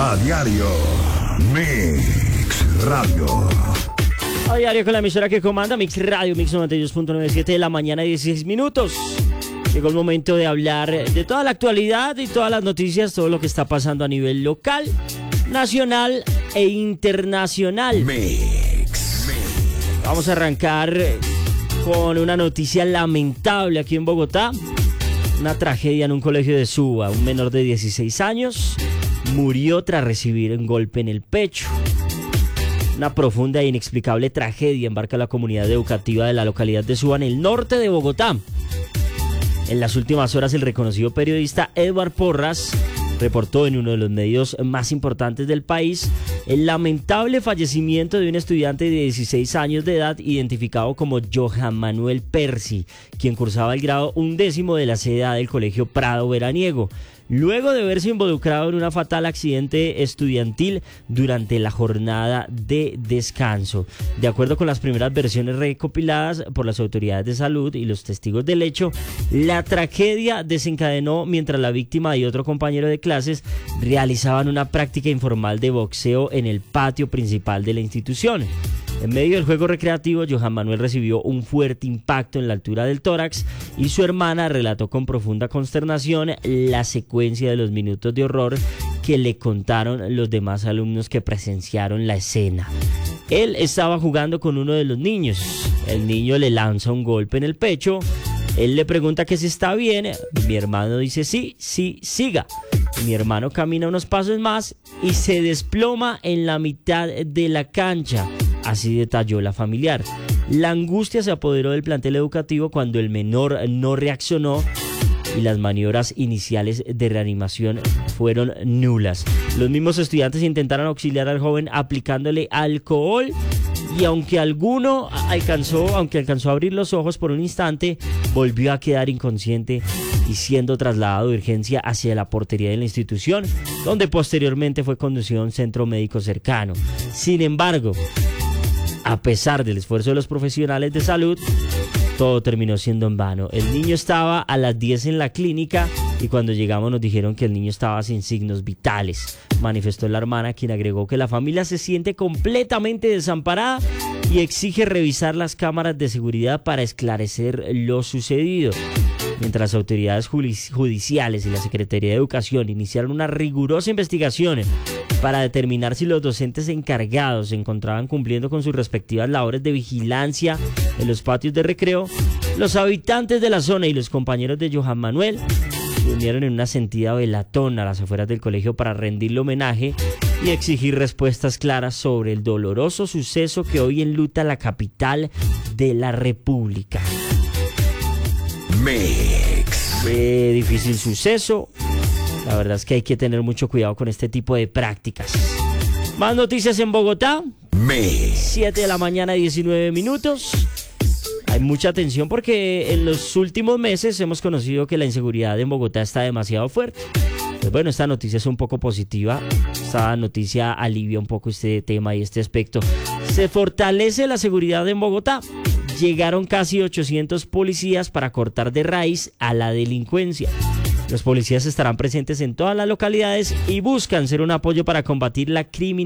A diario, Mix Radio. A diario con la emisora que comanda Mix Radio, Mix 92.97 de la mañana, 16 minutos. Llegó el momento de hablar de toda la actualidad y todas las noticias, todo lo que está pasando a nivel local, nacional e internacional. Mix. Vamos a arrancar con una noticia lamentable aquí en Bogotá. Una tragedia en un colegio de Suba. Un menor de 16 años murió tras recibir un golpe en el pecho. Una profunda e inexplicable tragedia embarca la comunidad educativa de la localidad de Suba, en el norte de Bogotá. En las últimas horas, el reconocido periodista Edward Porras reportó en uno de los medios más importantes del país el lamentable fallecimiento de un estudiante de 16 años de edad identificado como Johan Manuel Percy, quien cursaba el grado 11º de la sede A del Colegio Prado Veraniego, luego de verse involucrado en un fatal accidente estudiantil durante la jornada de descanso. De acuerdo con las primeras versiones recopiladas por las autoridades de salud y los testigos del hecho, la tragedia desencadenó mientras la víctima y otro compañero de clases realizaban una práctica informal de boxeo en el patio principal de la institución. En medio del juego recreativo, Johan Manuel recibió un fuerte impacto en la altura del tórax y su hermana relató con profunda consternación la secuencia de los minutos de horror que le contaron los demás alumnos que presenciaron la escena. Él estaba jugando con uno de los niños. El niño le lanza un golpe en el pecho. Él le pregunta que si está bien. Mi hermano dice sí, siga. Mi hermano camina unos pasos más y se desploma en la mitad de la cancha. Así detalló la familiar. La angustia se apoderó del plantel educativo cuando el menor no reaccionó y las maniobras iniciales de reanimación fueron nulas. Los mismos estudiantes intentaron auxiliar al joven aplicándole alcohol y aunque alcanzó a abrir los ojos por un instante, volvió a quedar inconsciente y siendo trasladado de urgencia hacia la portería de la institución, donde posteriormente fue conducido a un centro médico cercano. Sin embargo, a pesar del esfuerzo de los profesionales de salud, todo terminó siendo en vano. El niño estaba a las 10 en la clínica y cuando llegamos nos dijeron que el niño estaba sin signos vitales, manifestó la hermana, quien agregó que la familia se siente completamente desamparada y exige revisar las cámaras de seguridad para esclarecer lo sucedido. Mientras las autoridades judiciales y la Secretaría de Educación iniciaron una rigurosa investigación para determinar si los docentes encargados se encontraban cumpliendo con sus respectivas labores de vigilancia en los patios de recreo, los habitantes de la zona y los compañeros de Johan Manuel se unieron en una sentida velatón a las afueras del colegio para rendirle homenaje y exigir respuestas claras sobre el doloroso suceso que hoy enluta la capital de la República. Mix. Qué difícil suceso. La verdad es que hay que tener mucho cuidado con este tipo de prácticas. Más noticias en Bogotá. Mix. 7 de la mañana, 19 minutos. Hay mucha atención porque en los últimos meses hemos conocido que la inseguridad en Bogotá está demasiado fuerte. Pues bueno, esta noticia es un poco positiva. Esta noticia alivia un poco este tema y este aspecto. Se fortalece la seguridad en Bogotá. Llegaron casi 800 policías para cortar de raíz a la delincuencia. Los policías estarán presentes en todas las localidades y buscan ser un apoyo para combatir la criminalidad